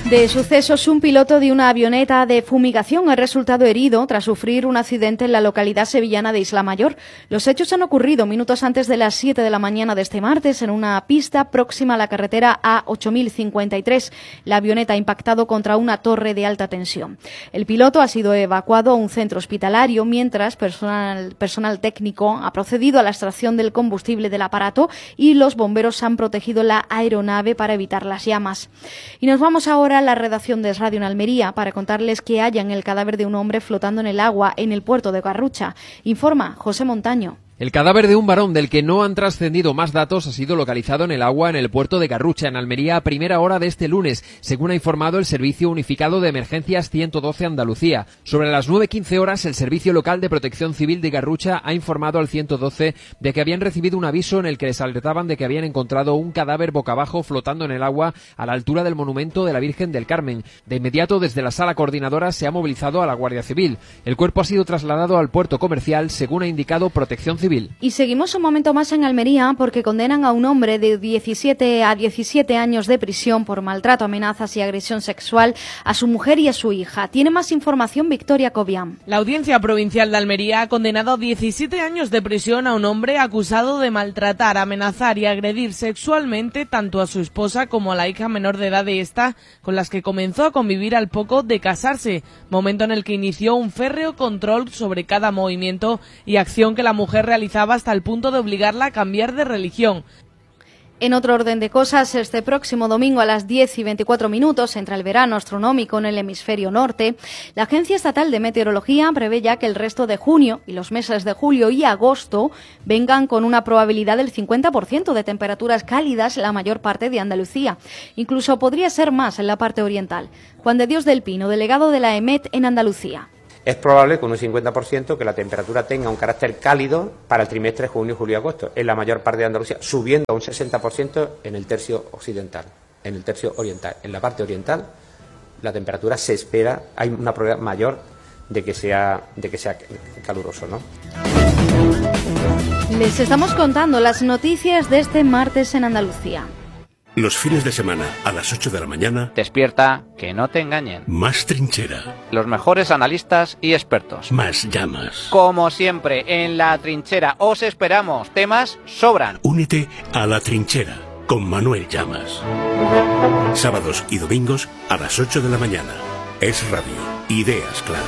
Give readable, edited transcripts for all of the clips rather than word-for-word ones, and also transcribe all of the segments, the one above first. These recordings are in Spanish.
De sucesos, un piloto de una avioneta de fumigación ha resultado herido tras sufrir un accidente en la localidad sevillana de Isla Mayor. Los hechos han ocurrido minutos antes de las 7 de la mañana de este martes en una pista próxima a la carretera A8053. La avioneta ha impactado contra una torre de alta tensión. El piloto ha sido evacuado a un centro hospitalario, mientras personal técnico ha procedido a la extracción del combustible del aparato y los bomberos han protegido la aeronave para evitar las llamas. Y nos vamos ahora a la redacción de Es Radio en Almería para contarles que hallan el cadáver de un hombre flotando en el agua en el puerto de Garrucha. Informa José Montaño. El cadáver de un varón del que no han trascendido más datos ha sido localizado en el agua en el puerto de Garrucha, en Almería, a primera hora de este lunes, según ha informado el Servicio Unificado de Emergencias 112 Andalucía. Sobre las 9:15 horas, el Servicio Local de Protección Civil de Garrucha ha informado al 112 de que habían recibido un aviso en el que les alertaban de que habían encontrado un cadáver boca abajo flotando en el agua a la altura del monumento de la Virgen del Carmen. De inmediato, desde la sala coordinadora, se ha movilizado a la Guardia Civil. El cuerpo ha sido trasladado al puerto comercial, según ha indicado Protección Civil. Y seguimos un momento más en Almería porque condenan a un hombre de 17 años de prisión por maltrato, amenazas y agresión sexual a su mujer y a su hija. Tiene más información Victoria Cobian. La Audiencia Provincial de Almería ha condenado a 17 años de prisión a un hombre acusado de maltratar, amenazar y agredir sexualmente tanto a su esposa como a la hija menor de edad de esta, con las que comenzó a convivir al poco de casarse, momento en el que inició un férreo control sobre cada movimiento y acción que la mujer realizaba hasta el punto de obligarla a cambiar de religión. En otro orden de cosas, este próximo domingo a las 10:24 entra el verano astronómico en el hemisferio norte. La Agencia Estatal de Meteorología prevé ya que el resto de junio y los meses de julio y agosto vengan con una probabilidad del 50% de temperaturas cálidas en la mayor parte de Andalucía. Incluso podría ser más en la parte oriental. Juan de Dios del Pino, delegado de la EMET en Andalucía. Es probable con un 50% que la temperatura tenga un carácter cálido para el trimestre junio, julio y agosto en la mayor parte de Andalucía, subiendo a un 60% en el tercio occidental, en el tercio oriental. En la parte oriental la temperatura se espera, hay una probabilidad mayor de que sea caluroso, ¿no? Les estamos contando las noticias de este martes en Andalucía. Los fines de semana, a las 8 de la mañana... Despierta, que no te engañen. Más trinchera. Los mejores analistas y expertos. Más llamas. Como siempre, en La Trinchera os esperamos. Temas sobran. Únete a La Trinchera con Manuel Llamas. Sábados y domingos a las 8 de la mañana. Es Radio. Ideas claras.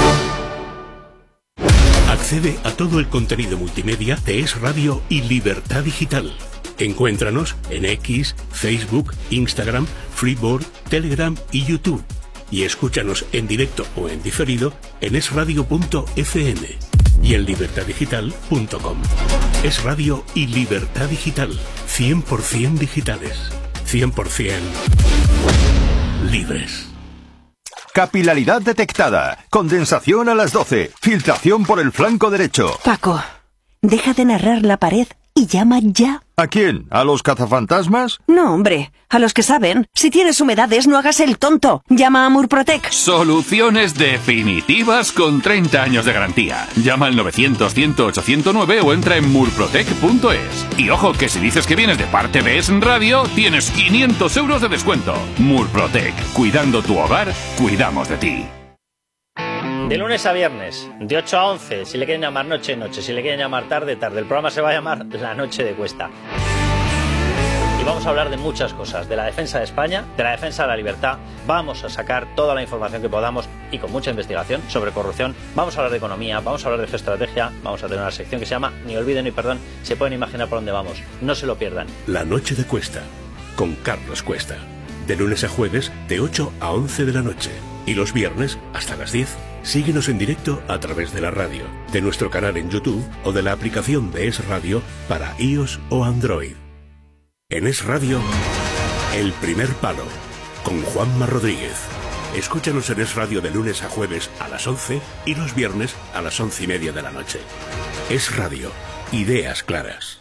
Accede a todo el contenido multimedia de Es Radio y Libertad Digital. Encuéntranos en X, Facebook, Instagram, Freeboard, Telegram y YouTube. Y escúchanos en directo o en diferido en esradio.fm y en libertaddigital.com. Es Radio y Libertad Digital. 100% digitales. 100% libres. Capilaridad detectada. Condensación a las 12. Filtración por el flanco derecho. Paco, deja de narrar la pared y llama ya. ¿A quién? ¿A los cazafantasmas? No, hombre, a los que saben. Si tienes humedades, no hagas el tonto. Llama a Murprotec. Soluciones definitivas con 30 años de garantía. Llama al 900-108-109 o entra en murprotec.es. Y ojo, que si dices que vienes de parte de Es Radio, tienes 500 euros de descuento. Murprotec. Cuidando tu hogar, cuidamos de ti. De lunes a viernes, de 8 a 11, si le quieren llamar noche, noche, si le quieren llamar tarde, tarde. El programa se va a llamar La Noche de Cuesta. Y vamos a hablar de muchas cosas, de la defensa de España, de la defensa de la libertad. Vamos a sacar toda la información que podamos y con mucha investigación sobre corrupción. Vamos a hablar de economía, vamos a hablar de geoestrategia, vamos a tener una sección que se llama Ni olvido ni perdón. Se pueden imaginar por dónde vamos, no se lo pierdan. La Noche de Cuesta, con Carlos Cuesta. De lunes a jueves, de 8 a 11 de la noche. Y los viernes, hasta las 10. Síguenos en directo a través de la radio, de nuestro canal en YouTube o de la aplicación de Es Radio para iOS o Android. En Es Radio, El Primer Palo, con Juanma Rodríguez. Escúchanos en Es Radio de lunes a jueves a las 11 y los viernes a las 11:30 de la noche. Es Radio. Ideas claras.